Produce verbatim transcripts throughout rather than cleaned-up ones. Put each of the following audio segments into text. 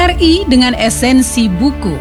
R I dengan esensi buku.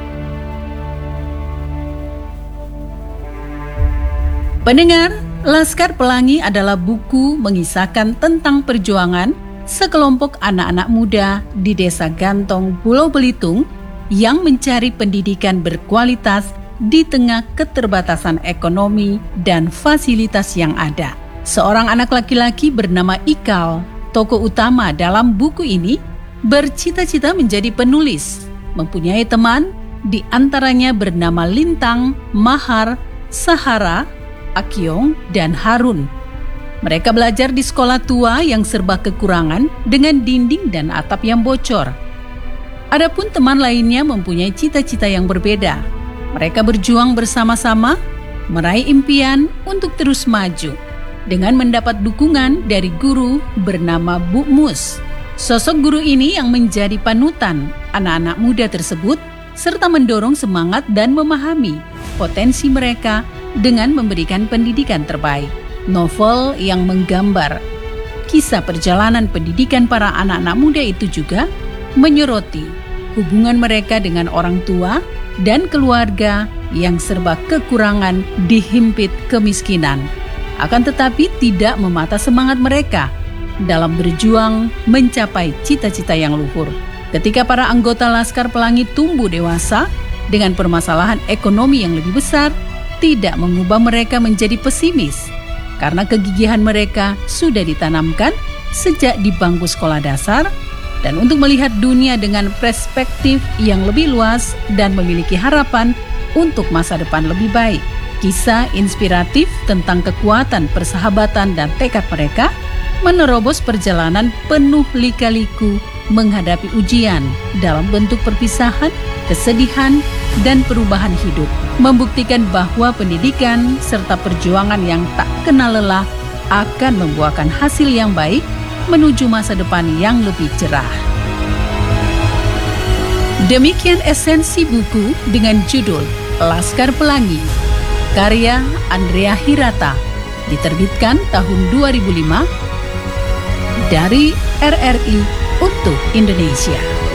Pendengar, Laskar Pelangi adalah buku mengisahkan tentang perjuangan sekelompok anak-anak muda di Desa Gantong, Pulau Belitung yang mencari pendidikan berkualitas di tengah keterbatasan ekonomi dan fasilitas yang ada. Seorang anak laki-laki bernama Ikal, tokoh utama dalam buku ini, bercita-cita menjadi penulis, mempunyai teman, di antaranya bernama Lintang, Mahar, Sahara, Akyong, dan Harun. Mereka belajar di sekolah tua yang serba kekurangan dengan dinding dan atap yang bocor. Adapun teman lainnya mempunyai cita-cita yang berbeda. Mereka berjuang bersama-sama, meraih impian untuk terus maju, dengan mendapat dukungan dari guru bernama Bu Mus. Sosok guru ini yang menjadi panutan anak-anak muda tersebut serta mendorong semangat dan memahami potensi mereka dengan memberikan pendidikan terbaik. Novel yang menggambar kisah perjalanan pendidikan para anak-anak muda itu juga menyoroti hubungan mereka dengan orang tua dan keluarga yang serba kekurangan dihimpit kemiskinan. Akan tetapi tidak memata semangat mereka dalam berjuang mencapai cita-cita yang luhur. Ketika para anggota Laskar Pelangi tumbuh dewasa dengan permasalahan ekonomi yang lebih besar, tidak mengubah mereka menjadi pesimis, karena kegigihan mereka sudah ditanamkan sejak di bangku sekolah dasar dan untuk melihat dunia dengan perspektif yang lebih luas dan memiliki harapan untuk masa depan lebih baik. Kisah inspiratif tentang kekuatan persahabatan dan tekad mereka menerobos perjalanan penuh lika-liku menghadapi ujian dalam bentuk perpisahan, kesedihan, dan perubahan hidup, membuktikan bahwa pendidikan serta perjuangan yang tak kenal lelah akan membuahkan hasil yang baik menuju masa depan yang lebih cerah. Demikian esensi buku dengan judul Laskar Pelangi, karya Andrea Hirata, diterbitkan tahun dua ribu lima dari R R I untuk Indonesia.